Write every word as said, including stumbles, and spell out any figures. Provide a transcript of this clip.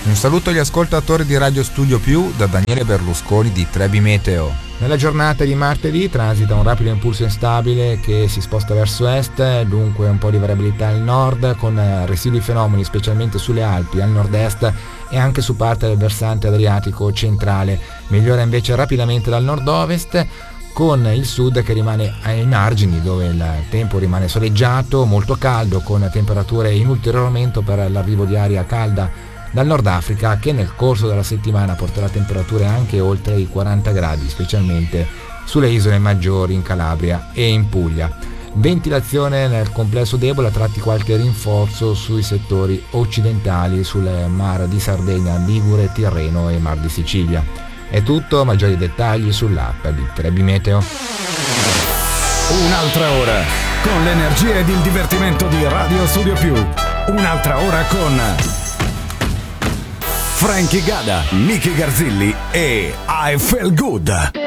Un saluto agli ascoltatori di Radio Studio Più da Daniele Berlusconi di Trebi Meteo. Nella giornata di martedì transita un rapido impulso instabile che si sposta verso est, dunque un po' di variabilità al nord con residui fenomeni specialmente sulle Alpi, al nord-est e anche su parte del versante adriatico centrale. Migliora invece rapidamente dal nord-ovest, con il sud che rimane ai margini, dove il tempo rimane soleggiato, molto caldo, con temperature in ulteriore aumento per l'arrivo di aria calda dal Nord Africa, che nel corso della settimana porterà temperature anche oltre i quaranta gradi, specialmente sulle isole maggiori in Calabria e in Puglia. Ventilazione nel complesso debole, a tratti qualche rinforzo sui settori occidentali, sul Mar di Sardegna, Ligure, Tirreno e Mar di Sicilia. È tutto, maggiori dettagli sull'app di Trebi Meteo. Un'altra ora con l'energia ed il divertimento di Radio Studio Più. Un'altra ora con Frankie Gada, Nicky Garzilli e I Feel Good.